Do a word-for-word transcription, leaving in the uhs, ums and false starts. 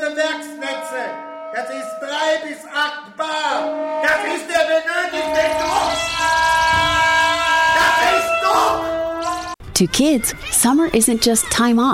große Werksnetze. Das ist drei bis acht Bar. Das ist der benötigte Druck. Das ist Druck. To kids, summer isn't just time off.